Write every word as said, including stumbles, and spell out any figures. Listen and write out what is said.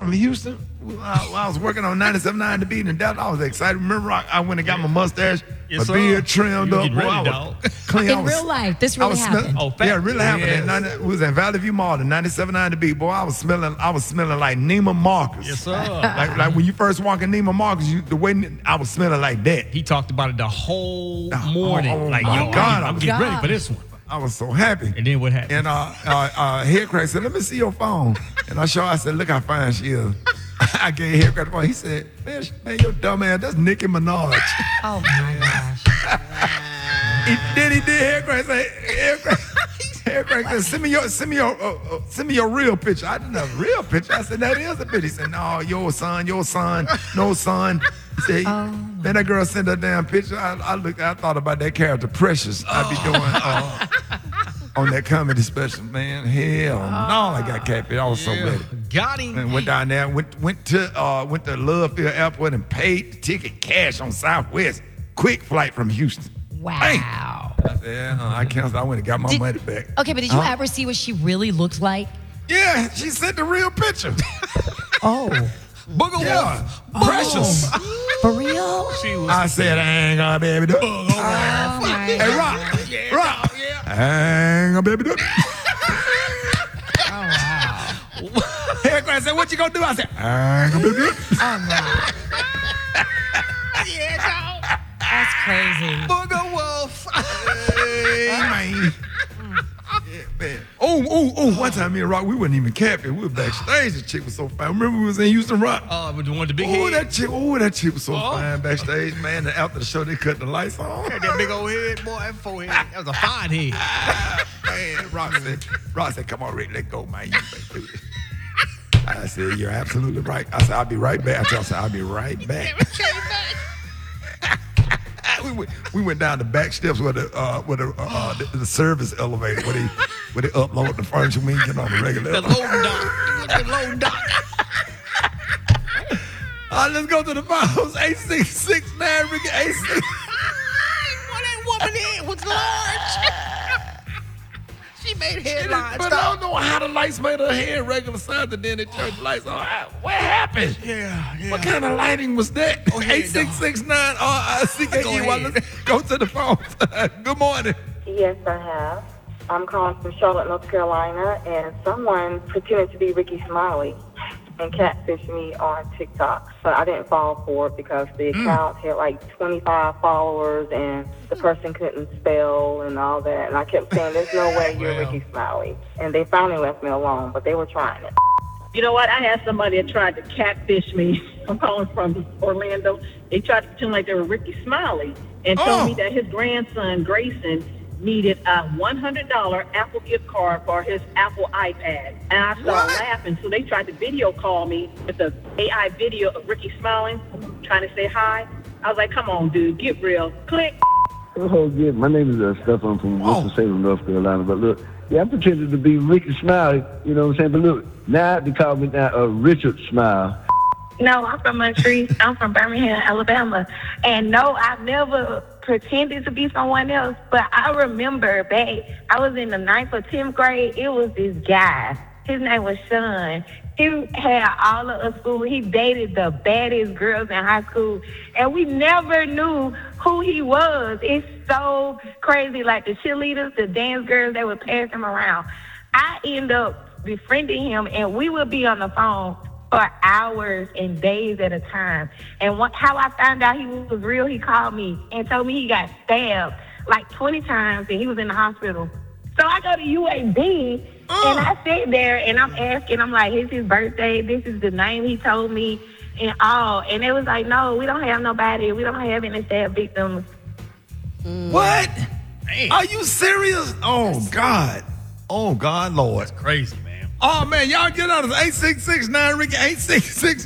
from Houston. I, I was working on ninety-seven point nine The Beat in Dallas. I was excited. Remember, I, I went and got my mustache, Yes, my sir. beard trimmed You up. getting Boy, ready, I was dog. clean. I In was- real life, this I really was happened. smelling. Oh, fact. Yeah, it really happened. Yes. At ninety, we was in Valley View Mall, in ninety-seven point nine The Beat. Boy, I was smelling. I was smelling like Neiman Marcus. Yes, sir. Like, like when you first walk in Neiman Marcus, you, the way I was smelling like that. He talked about it the whole Oh, morning. oh, like, my yo, God, I'm, oh, getting ready God. for this one. I was so happy. And then what happened? And uh, uh, uh, Haircrack said, "Let me see your phone." And I showed. I said, "Look how fine she is." I gave Haircrack the phone. He said, "Man, sh- man, your dumb ass, that's Nicki Minaj." Oh my gosh. He did. He did. Haircrack say, Haircrack, Haircrack said, "Send me your, send me your, uh, uh, send me your real picture." I didn't have a real picture. I said, "That is a picture." He said, "No, your son, your son, no son." He said, "Man, that girl sent that damn picture." I, I looked. I thought about that character, Precious. I'd be doing. Uh, On that comedy special, man, hell no, I got catfish. I was so ready. Got him. And went down there, went went to uh, went to Love Field Airport and paid the ticket cash on Southwest. Quick flight from Houston. Wow. Bang. I said, yeah, uh, I canceled. I went and got my Did- money back. Okay, but did you Huh? ever see what she really looked like? Yeah, she sent the real picture. Oh. Booger Yeah, Wolf. Precious. For real? She was I said, I ain't gonna be able to do it. Oh my Hey, Rock, Yeah, Rock, yeah. I ain't gonna be able to do it. Oh wow. Haircrack said, what you gonna do? I said, I ain't gonna be able to do it. Oh my. Yeah, dog. That's crazy. Booger Wolf. Hey, man. Yeah, man. Oh, oh, oh. One time me and Rock, we wasn't even capping. We were backstage. The chick was so fine. Remember we was in Houston Rock? Oh, with the one with the big Oh, head. that chick, oh, that chick was so Oh. fine backstage, man. And after the show, they cut the lights on. Had that big old head, boy. That forehead. That was a fine head. Man, Rock said, Rock said, come on, Rick, let go, man. You better do it. I said, you're absolutely right. I said, I'll be right back. I told her, I said, I'll be right back. we, went, we went down the back steps with the uh, with the, uh, the, the service elevator where they where they upload the furniture. We ain't get on the regular. The elevator. loading dock. The loading dock. Uh, let's go to the phones. eight six six nine Ricky eight six. What that woman head was large. She made headlines. But I don't know how the lights made her hair regular size, and then they turned the lights on. How- What happened? Yeah, yeah. What kind of lighting was that? Go ahead, eight six six nine R I C K E Y. Go Let's go to the phone. Good morning. Yes, I have. I'm calling from Charlotte, North Carolina, and someone pretended to be Ricky Smiley and catfished me on TikTok. But I didn't fall for it because the account had like twenty-five followers and the person couldn't spell and all that. And I kept saying, there's no way you're Well. Ricky Smiley. And they finally left me alone, but they were trying it. You know what? I had somebody that tried to catfish me. I'm calling from Orlando. They tried to pretend like they were Ricky Smiley and told Oh. me that his grandson, Grayson, needed a one hundred dollars Apple gift card for his Apple iPad. And I started What? laughing. So they tried to video call me with the A I video of Ricky smiling, trying to say hi. I was like, come on, dude, get real. Click. Oh, yeah. My name is uh, Stefan from Oh. Winston-Salem, North Carolina. But look, yeah, I pretended to be Ricky Smiley, you know what I'm saying? But look, now they call me now uh, Richard Smile. No, I'm from Montreal. I'm from Birmingham, Alabama. And no, I've never pretended to be someone else. But I remember back, I was in the ninth or tenth grade. It was this guy. His name was Sean. He had all of us school. He dated the baddest girls in high school. And we never knew who he was. It's so crazy. Like the cheerleaders, the dance girls, they would pass him around. I end up befriending him, and we would be on the phone for hours and days at a time. And what, how I found out he was real, he called me and told me he got stabbed like twenty times and he was in the hospital. So I go to U A B and I sit there and I'm asking, I'm like, it's his birthday, this is the name he told me and all. And it was like, no, we don't have nobody, we don't have any stab victims. What? Man, Are you serious? Oh, God. Oh, God, Lord. crazy, man. Oh, man, y'all get on us. eight six six nine Ricky eight six six